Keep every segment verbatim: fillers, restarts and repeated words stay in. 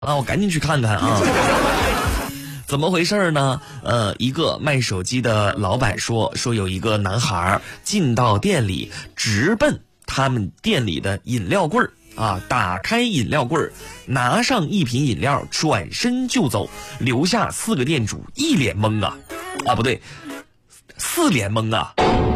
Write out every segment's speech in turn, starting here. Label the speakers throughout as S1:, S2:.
S1: 啊，我赶紧去看看啊。怎么回事呢？呃，一个卖手机的老板说，说有一个男孩进到店里，直奔他们店里的饮料柜儿啊，打开饮料柜儿，拿上一瓶饮料，转身就走，留下四个店主一脸懵啊，啊不对，四脸懵啊。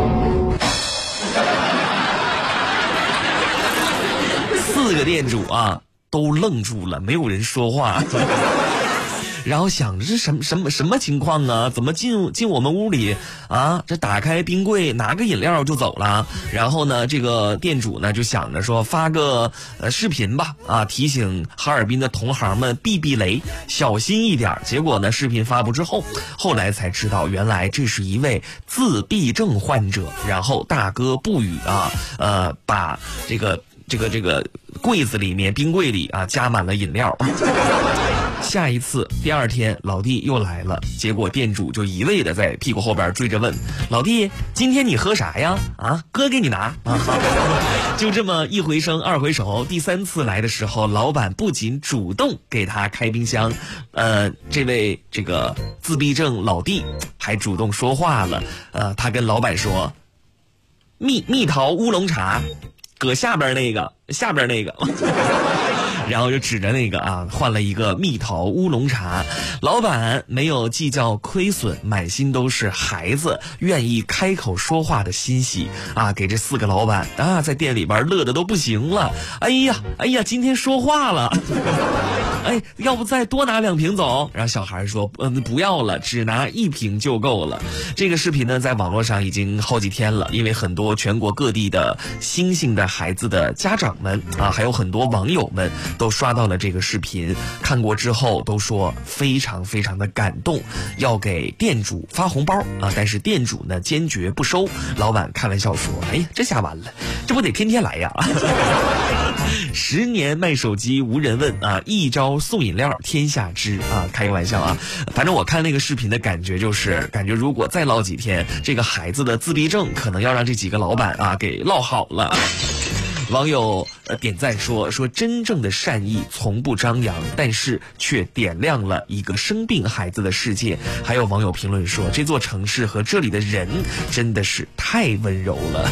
S1: 四个店主啊都愣住了，没有人说话。然后想着是什么什么什么情况啊？怎么进进我们屋里啊？这打开冰柜拿个饮料就走了。然后呢，这个店主呢就想着说发个呃视频吧，啊提醒哈尔滨的同行们避避雷，小心一点。结果呢，视频发布之后，后来才知道原来这是一位自闭症患者。然后大哥不语啊，呃把这个这个这个柜子里面冰柜里啊加满了饮料。下一次第二天老弟又来了，结果店主就一味的在屁股后边追着问，老弟今天你喝啥呀？啊哥给你拿啊。就这么一回生二回熟，第三次来的时候，老板不仅主动给他开冰箱，呃这位这个自闭症老弟还主动说话了。呃他跟老板说，蜜蜜桃乌龙茶搁下边那个下边那个。然后就指着那个啊，换了一个蜜桃乌龙茶。老板没有计较亏损，满心都是孩子愿意开口说话的欣喜啊，给这四个老板啊在店里边乐得都不行了。哎呀哎呀，今天说话了。哎，要不再多拿两瓶走？然后小孩说，嗯，不要了，只拿一瓶就够了。这个视频呢，在网络上已经好几天了，因为很多全国各地的星星的孩子的家长们啊，还有很多网友们都刷到了这个视频，看过之后都说非常非常的感动，要给店主发红包啊，但是店主呢坚决不收。老板开玩笑说，哎呀，这下完了，这不得天天来呀。十年卖手机无人问啊，一招送饮料天下知啊，开个玩笑啊。反正我看那个视频的感觉就是，感觉如果再唠几天，这个孩子的自闭症可能要让这几个老板啊给唠好了。网友呃点赞说说真正的善意从不张扬，但是却点亮了一个生病孩子的世界。还有网友评论说，这座城市和这里的人真的是太温柔了。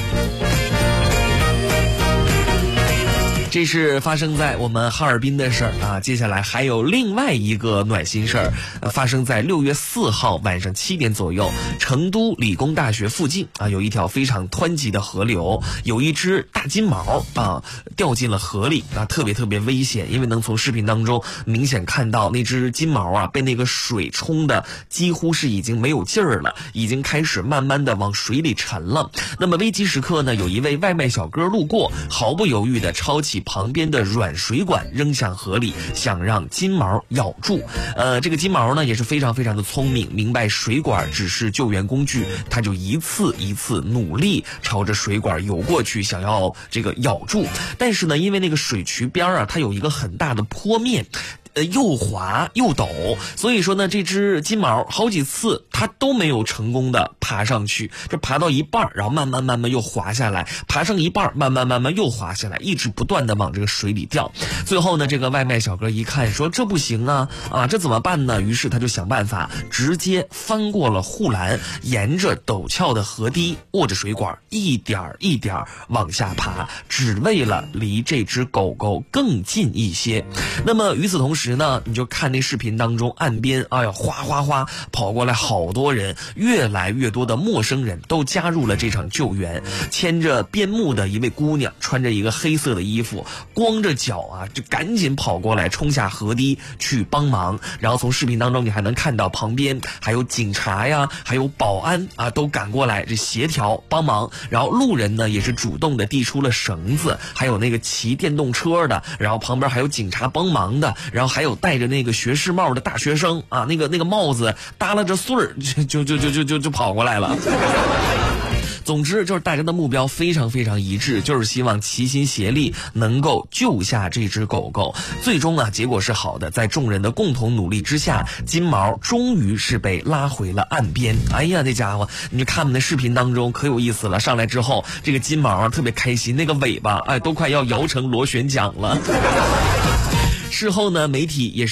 S1: 这是发生在我们哈尔滨的事儿啊，接下来还有另外一个暖心事儿，呃，发生在六月四号晚上七点左右，成都理工大学附近啊，有一条非常湍急的河流，有一只大金毛啊掉进了河里啊，特别特别危险，因为能从视频当中明显看到那只金毛啊被那个水冲的几乎是已经没有劲儿了，已经开始慢慢的往水里沉了。那么危急时刻呢，有一位外卖小哥路过，毫不犹豫的抄起旁边的软水管扔向河里，想让金毛咬住。呃，这个金毛呢也是非常非常的聪明，明白水管只是救援工具，它就一次一次努力朝着水管游过去，想要这个咬住。但是呢，因为那个水渠边啊，它有一个很大的坡面。呃，又滑又陡，所以说呢，这只金毛好几次它都没有成功的爬上去，这爬到一半，然后慢慢慢慢又滑下来，爬上一半，慢慢慢慢又滑下来，一直不断的往这个水里掉。最后呢，这个外卖小哥一看说这不行啊，啊，这怎么办呢？于是他就想办法，直接翻过了护栏，沿着陡峭的河堤，握着水管，一点一点往下爬，只为了离这只狗狗更近一些。那么与此同时呢，你就看那视频当中，岸边哎呀哗哗哗跑过来好多人，越来越多的陌生人都加入了这场救援。牵着边牧的一位姑娘，穿着一个黑色的衣服，光着脚啊，就赶紧跑过来，冲下河堤去帮忙。然后从视频当中你还能看到旁边还有警察呀，还有保安啊，都赶过来这协调帮忙。然后路人呢也是主动的递出了绳子，还有那个骑电动车的，然后旁边还有警察帮忙的，然后还有戴着那个学士帽的大学生啊，那个那个帽子耷拉着穗儿，就就就就就就跑过来了。总之就是大家的目标非常非常一致，就是希望齐心协力能够救下这只狗狗。最终啊，结果是好的，在众人的共同努力之下，金毛终于是被拉回了岸边。哎呀，那家伙，你就看我们的视频当中可有意思了。上来之后，这个金毛啊特别开心，那个尾巴哎都快要摇成螺旋桨了。 事后呢，媒体也是